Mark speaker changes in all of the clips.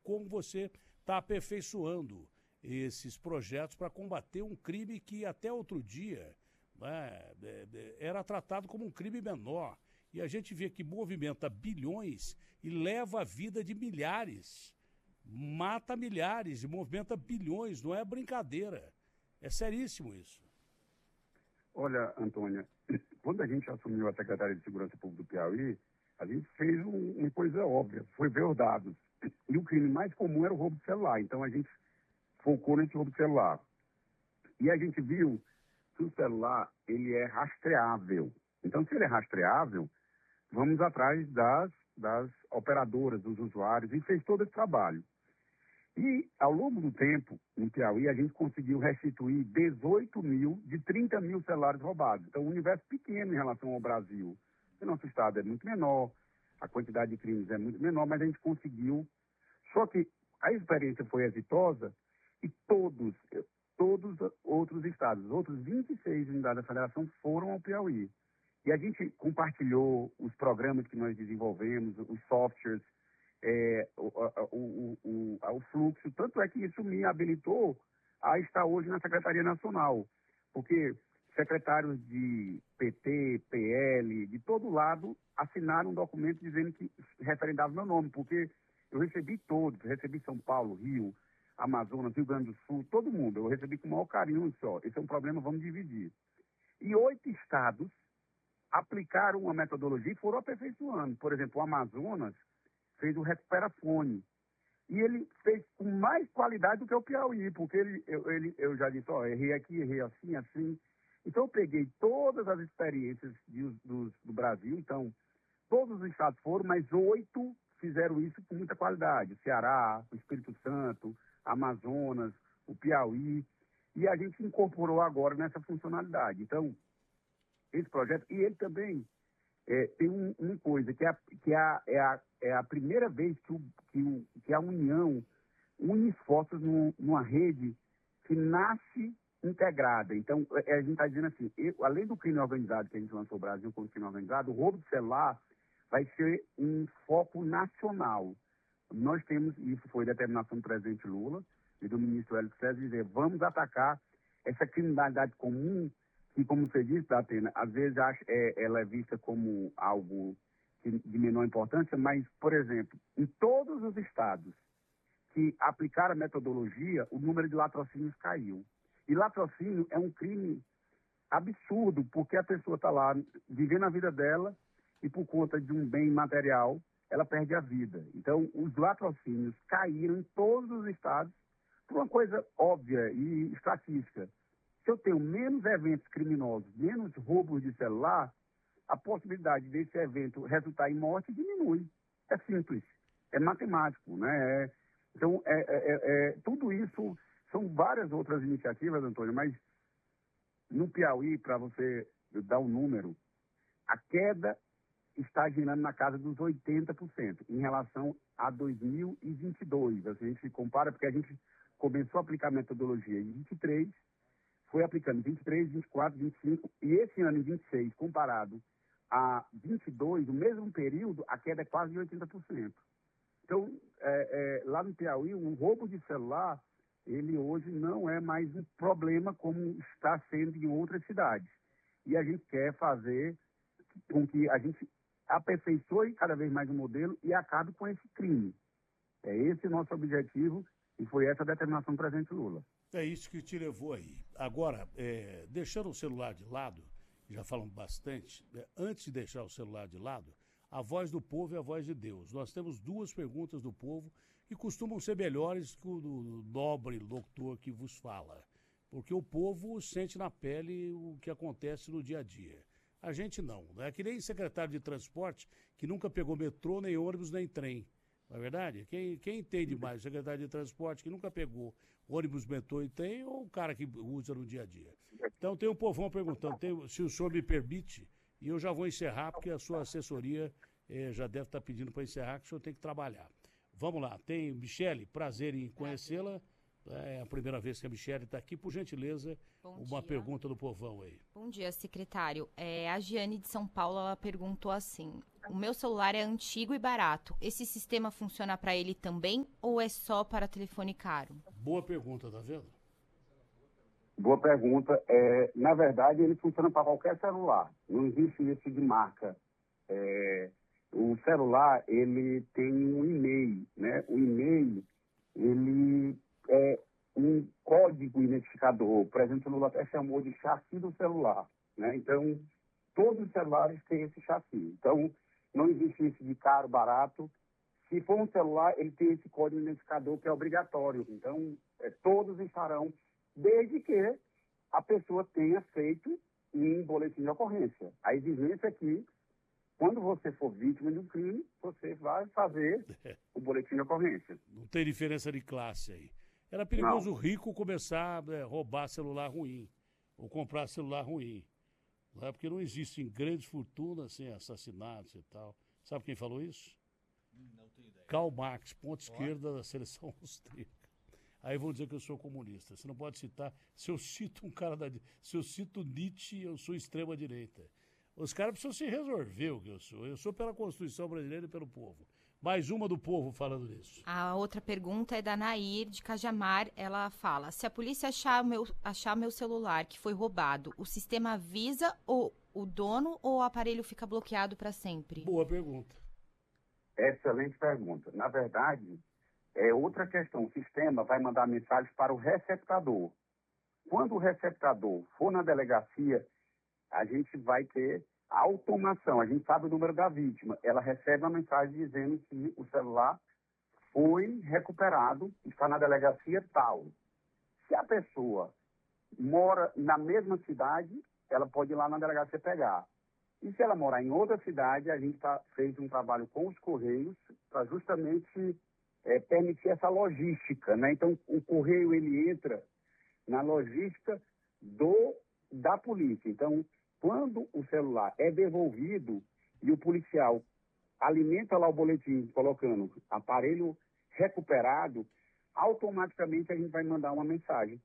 Speaker 1: como você está aperfeiçoando esses projetos para combater um crime que até outro dia, né, era tratado como um crime menor. E a gente vê que movimenta bilhões e leva a vida de milhares, mata milhares e movimenta bilhões, não é brincadeira. É seríssimo isso.
Speaker 2: Olha, Antônia, quando a gente assumiu a Secretaria de Segurança Pública do Piauí, a gente fez uma coisa óbvia, foi ver os dados. E o crime mais comum era o roubo de celular, então a gente focou nesse roubo de celular. E a gente viu que o celular, ele é rastreável. Então, se ele é rastreável, vamos atrás das operadoras, dos usuários, e fez todo esse trabalho. E, ao longo do tempo, no Piauí, a gente conseguiu restituir 18 mil de 30 mil celulares roubados. Então, um universo pequeno em relação ao Brasil. O nosso estado é muito menor, a quantidade de crimes é muito menor, mas a gente conseguiu. Só que a experiência foi exitosa e todos os outros estados, outros 26 unidades da federação foram ao Piauí. E a gente compartilhou os programas que nós desenvolvemos, os softwares, o fluxo. Tanto é que isso me habilitou a estar hoje na Secretaria Nacional, porque secretários de PT, PL, de todo lado, assinaram um documento dizendo que referendava meu nome, porque eu recebi todos, recebi São Paulo, Rio, Amazonas, Rio Grande do Sul, todo mundo. Eu recebi com o maior carinho só. Esse é um problema, vamos dividir. E 8 estados aplicaram uma metodologia e foram aperfeiçoando. Por exemplo, o Amazonas fez o Recuperafone. E ele fez com mais qualidade do que o Piauí, porque eu já disse, errei aqui, errei assim, assim. Então, eu peguei todas as experiências do Brasil. Então, todos os estados foram, mas 8 fizeram isso com muita qualidade. O Ceará, o Espírito Santo, Amazonas, o Piauí. E a gente incorporou agora nessa funcionalidade. Então, esse projeto, e ele também tem uma coisa, que é a primeira vez que a União une esforços numa rede que nasce integrada. Então, a gente está dizendo assim, além do crime organizado que a gente lançou o Brasil como crime organizado, o roubo de celular vai ser um foco nacional. Nós temos, isso foi determinação do presidente Lula e do ministro Hélio César, dizer, vamos atacar essa criminalidade comum que, como você disse, Datena, às vezes ela é vista como algo de menor importância, mas, por exemplo, em todos os estados que aplicaram a metodologia, o número de latrocínios caiu. E latrocínio é um crime absurdo, porque a pessoa está lá vivendo a vida dela e por conta de um bem material, ela perde a vida. Então, os latrocínios caíram em todos os estados por uma coisa óbvia e estatística. Se eu tenho menos eventos criminosos, menos roubos de celular, a possibilidade desse evento resultar em morte diminui. É simples, é matemático, né? Então, tudo isso são várias outras iniciativas, Antônio, mas no Piauí, para você dar um número, a queda está girando na casa dos 80% em relação a 2022. A gente compara, porque a gente começou a aplicar a metodologia em 23, foi aplicando 23, 24, 25, e esse ano em 26, comparado a 22, o mesmo período, a queda é quase de 80%. Então, lá no Piauí, um roubo de celular, ele hoje não é mais um problema como está sendo em outras cidades. E a gente quer fazer com que a gente aperfeiçoe cada vez mais o modelo e acabe com esse crime. É esse o nosso objetivo e foi essa a determinação do presidente Lula.
Speaker 1: É isso que te levou aí. Agora, deixando o celular de lado, já falamos bastante, antes de deixar o celular de lado, a voz do povo é a voz de Deus. Nós temos 2 perguntas do povo que costumam ser melhores que o do nobre locutor que vos fala. Porque o povo sente na pele o que acontece no dia a dia. A gente não. É que nem secretário de transporte que nunca pegou metrô, nem ônibus, nem trem. Não é verdade? Quem entende mais, o secretário de transporte que nunca pegou ônibus, metrô e trem, ou o cara que usa no dia a dia? Então tem um povão perguntando, se o senhor me permite, e eu já vou encerrar, porque a sua assessoria já deve estar pedindo para encerrar, que o senhor tem que trabalhar. Vamos lá, tem Michele, prazer em conhecê-la. É a primeira vez que a Michele está aqui. Por gentileza, uma pergunta do povão aí.
Speaker 3: Bom dia, secretário. A Giane de São Paulo, ela perguntou assim: o meu celular é antigo e barato. Esse sistema funciona para ele também ou é só para telefone caro?
Speaker 1: Boa pergunta, tá vendo?
Speaker 2: Boa pergunta. Na verdade, ele funciona para qualquer celular. Não existe isso de marca. O celular, ele tem um e-mail, né? O e-mail, ele é um código identificador. Por exemplo, o celular até chamou de chassi do celular, né? Então, todos os celulares têm esse chassi. Então, não existe isso de caro, barato. Se for um celular, ele tem esse código identificador que é obrigatório. Então, todos estarão, desde que a pessoa tenha feito um boletim de ocorrência. A exigência é que, quando você for vítima de um crime, você vai fazer o boletim de ocorrência.
Speaker 1: Não tem diferença de classe aí. Era perigoso o rico começar a roubar celular ruim, ou comprar celular ruim. Não é? Porque não existem grandes fortunas sem assassinatos e tal. Sabe quem falou isso?
Speaker 4: Não tenho ideia.
Speaker 1: Karl Marx, ponta esquerda da seleção austríaca. Aí vão dizer que eu sou comunista. Você não pode citar. Se eu cito um cara da. Se eu cito Nietzsche, eu sou extrema-direita. Os caras precisam se resolver o que eu sou. Eu sou pela Constituição Brasileira e pelo povo. Mais uma do povo falando nisso.
Speaker 3: A outra pergunta é da Nair, de Cajamar. Ela fala: se a polícia achar meu celular que foi roubado, o sistema avisa o dono ou o aparelho fica bloqueado para sempre?
Speaker 1: Boa pergunta.
Speaker 2: Excelente pergunta. Na verdade, é outra questão. O sistema vai mandar mensagem para o receptador. Quando o receptador for na delegacia, a gente vai ter a automação. A gente sabe o número da vítima. Ela recebe uma mensagem dizendo que o celular foi recuperado, está na delegacia tal. Se a pessoa mora na mesma cidade, ela pode ir lá na delegacia pegar. E se ela morar em outra cidade, a gente fez um trabalho com os Correios para justamente permitir essa logística, né? Então, o Correio, ele entra na logística da polícia. Então, quando o celular é devolvido e o policial alimenta lá o boletim colocando aparelho recuperado, automaticamente a gente vai mandar uma mensagem.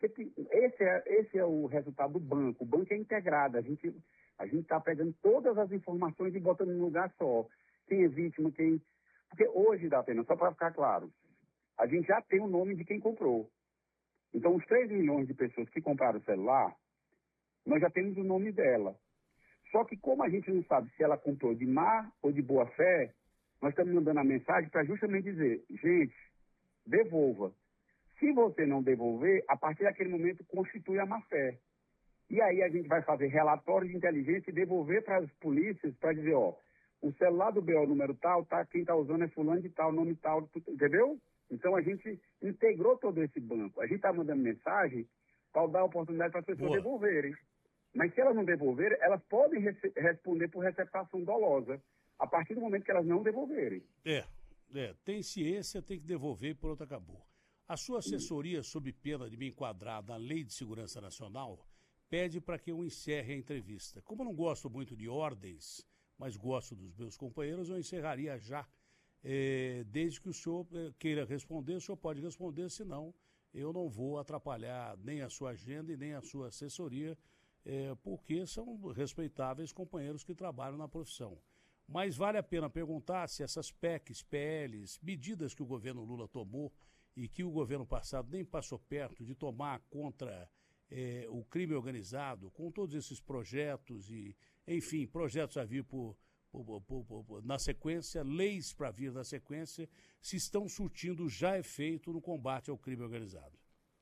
Speaker 2: Esse é o resultado do banco. O banco é integrado. A gente está pegando todas as informações e botando em um lugar só. Quem é vítima, quem... Porque hoje, Datena, só para ficar claro, a gente já tem o nome de quem comprou. Então, os 3 milhões de pessoas que compraram o celular, nós já temos o nome dela. Só que como a gente não sabe se ela comprou de má ou de boa fé, nós estamos mandando a mensagem para justamente dizer, gente, devolva. Se você não devolver, a partir daquele momento constitui a má fé. E aí a gente vai fazer relatório de inteligência e devolver para as polícias para dizer, ó, o celular do BO número tal, tá, quem está usando é fulano de tal, nome tal, entendeu? Então a gente integrou todo esse banco. A gente está mandando mensagem para dar oportunidade para as pessoas devolverem. Mas se elas não devolverem, elas podem responder por receptação dolosa, a partir do momento que elas não devolverem.
Speaker 1: Tem ciência, tem que devolver e pronto, acabou. A sua assessoria, sob pena de me enquadrar na Lei de Segurança Nacional, pede para que eu encerre a entrevista. Como eu não gosto muito de ordens, mas gosto dos meus companheiros, eu encerraria já. Desde que o senhor queira responder, o senhor pode responder, senão eu não vou atrapalhar nem a sua agenda e nem a sua assessoria, porque são respeitáveis companheiros que trabalham na profissão. Mas vale a pena perguntar se essas PECs, PLs, medidas que o governo Lula tomou e que o governo passado nem passou perto de tomar contra o crime organizado, com todos esses projetos e, enfim, projetos a vir na sequência, leis para vir na sequência, se estão surtindo já efeito no combate ao crime organizado.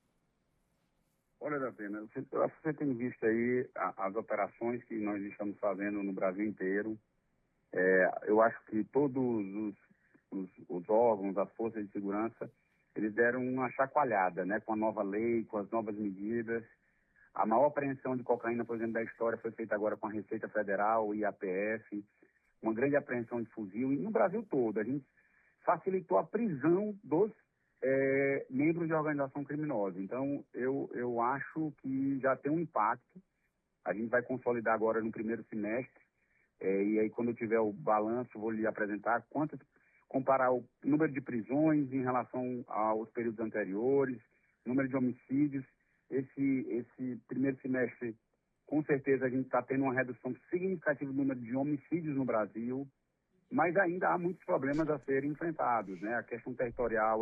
Speaker 2: Olha, Datena, você tem visto aí as operações que nós estamos fazendo no Brasil inteiro. Eu acho que todos os órgãos, as forças de segurança, eles deram uma chacoalhada, né, com a nova lei, com as novas medidas. A maior apreensão de cocaína, por exemplo, da história foi feita agora com a Receita Federal e a IAPF, uma grande apreensão de fuzil, e no Brasil todo. A gente facilitou a prisão dos membros de organização criminosa. Então, eu acho que já tem um impacto. A gente vai consolidar agora no primeiro semestre, e aí quando eu tiver o balanço, vou lhe apresentar comparar o número de prisões em relação aos períodos anteriores, número de homicídios. Esse primeiro semestre, com certeza, a gente está tendo uma redução significativa do número de homicídios no Brasil, mas ainda há muitos problemas a serem enfrentados, né? A questão territorial